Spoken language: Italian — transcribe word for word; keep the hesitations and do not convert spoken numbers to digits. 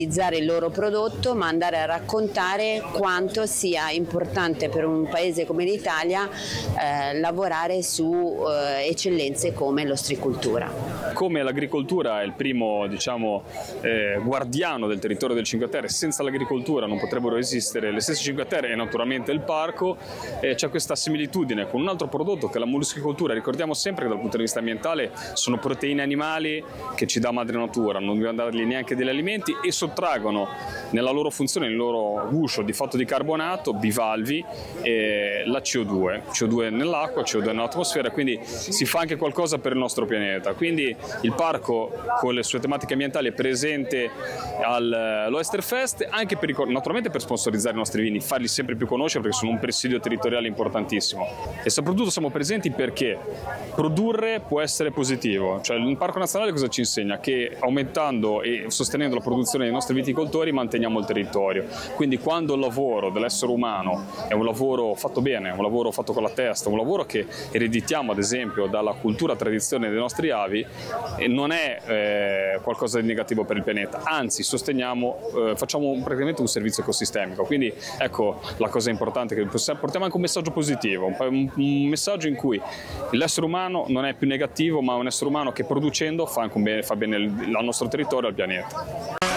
utilizzare il loro prodotto, ma andare a raccontare quanto sia importante per un paese come l'Italia eh, lavorare su eh, eccellenze come l'ostricoltura. Come l'agricoltura è il primo, diciamo, eh, guardiano del territorio del Cinque Terre, senza l'agricoltura non potrebbero esistere le stesse Cinque Terre e naturalmente il parco, eh, c'è questa similitudine con un altro prodotto che è la molluschicoltura. Ricordiamo sempre che dal punto di vista ambientale sono proteine animali che ci dà madre natura, non dobbiamo dargli neanche degli alimenti e sottraggono nella loro funzione, nel loro guscio di fatto di carbonato, bivalvi, eh, la C O due, C O due nell'acqua, C O due nell'atmosfera, quindi si fa anche qualcosa per il nostro pianeta. Quindi il parco con le sue tematiche ambientali è presente all'Oesterfest anche per, naturalmente per sponsorizzare i nostri vini, farli sempre più conoscere perché sono un presidio territoriale importantissimo, e soprattutto siamo presenti perché produrre può essere positivo. Cioè il Parco Nazionale cosa ci insegna? Che aumentando e sostenendo la produzione dei nostri viticoltori manteniamo il territorio, quindi quando il lavoro dell'essere umano è un lavoro fatto bene, un lavoro fatto con la testa, un lavoro che ereditiamo ad esempio dalla cultura tradizione dei nostri avi, e non è eh, qualcosa di negativo per il pianeta, anzi sosteniamo, eh, facciamo praticamente un servizio ecosistemico. Quindi ecco la cosa importante, che portiamo anche un messaggio positivo, un, un messaggio in cui l'essere umano non è più negativo, ma un essere umano che producendo fa, anche un bene, fa bene al nostro territorio e al pianeta.